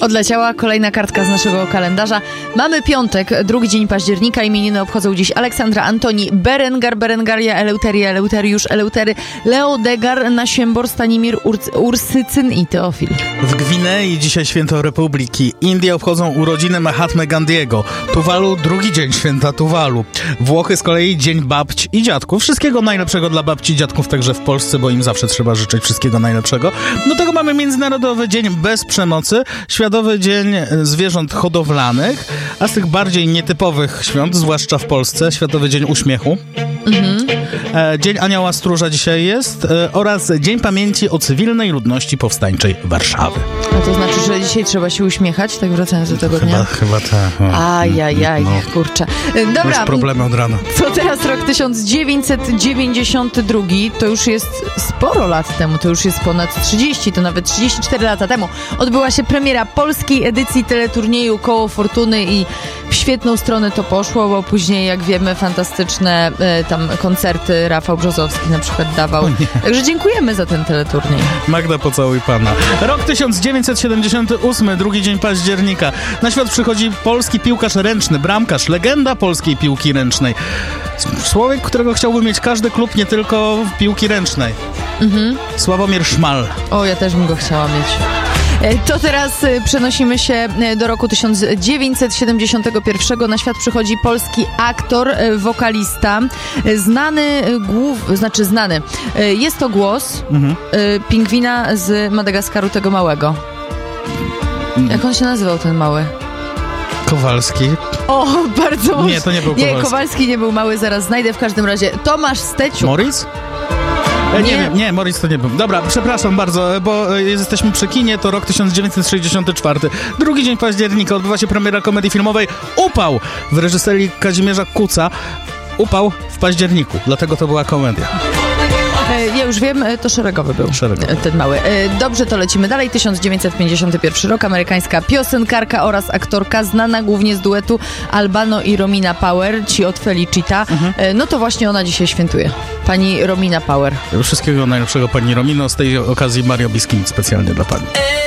Odleciała kolejna kartka z naszego kalendarza. Mamy piątek, 2 dzień października. Imieniny obchodzą dziś Aleksandra, Antoni, Berengar, Berengaria, Eleuteria, Eleuteriusz, Eleutery, Leodegar, Nasiembor, Stanimir, Ursycyn i Teofil. W Gwinei dzisiaj święto Republiki. Indie obchodzą urodziny Mahatmy Gandiego. Tuwalu drugi dzień święta Tuwalu. Włochy z kolei dzień babci i dziadków. Wszystkiego najlepszego dla babci i dziadków także w Polsce, bo im zawsze trzeba życzyć wszystkiego najlepszego. Do tego mamy Międzynarodowy Dzień Bez Przemocy, Światowy Dzień Zwierząt Hodowlanych, a z tych bardziej nietypowych świąt, zwłaszcza w Polsce, Światowy Dzień Uśmiechu. Dzień Anioła Stróża dzisiaj jest oraz Dzień Pamięci o Cywilnej Ludności Powstańczej Warszawy. A to znaczy, że dzisiaj trzeba się uśmiechać, tak wracając do tego dnia? Chyba tak. Ajajaj, kurczę. Dobra. Już problemy od rana. To teraz rok 1992, to już jest sporo lat temu, to już jest ponad 30, to nawet 34 lata temu. Odbyła się premiera polskiej edycji teleturnieju Koło Fortuny i w świetną stronę to poszło, bo później, jak wiemy, fantastyczne tam koncerty Rafał Brzozowski na przykład dawał. Także dziękujemy za ten teleturniej. Magda, pocałuj pana. Rok 1978, 2 dzień października. Na świat przychodzi polski piłkarz ręczny, bramkarz, legenda polskiej piłki ręcznej. Człowiek, którego chciałby mieć każdy klub, nie tylko w piłki ręcznej. Sławomir Szmal. O, ja też bym go chciała mieć. To teraz przenosimy się do roku 1971. Na świat przychodzi polski aktor, wokalista, znany. Jest to głos pingwina z Madagaskaru, tego małego. Jak on się nazywał, ten mały? Kowalski. O, bardzo Nie, to nie był Kowalski. Nie, Kowalski nie był mały, zaraz znajdę w każdym razie. Tomasz Steciuk. Morris? Nie, Morris to nie był. Dobra, przepraszam bardzo, bo jesteśmy przy kinie, to rok 1964. 2 dzień października odbywa się premiera komedii filmowej Upał w reżyserii Kazimierza Kuca. Upał w październiku, dlatego to była komedia. Ja już wiem, to szeregowy był. Ten mały. Dobrze, to lecimy dalej. 1951 rok. Amerykańska piosenkarka oraz aktorka, znana głównie z duetu Albano i Romina Power, ci od Felicita. No to właśnie ona dzisiaj świętuje. Pani Romina Power. Wszystkiego najlepszego, pani Romino. Z tej okazji Mario Biskin specjalnie dla pani.